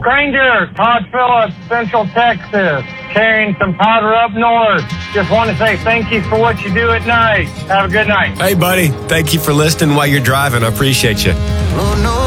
Granger, Todd Phillips, Central Texas, carrying some powder up north. Just want to say thank you for what you do at night. Have a good night. Hey, buddy. Thank you for listening while you're driving. I appreciate you. Oh, no.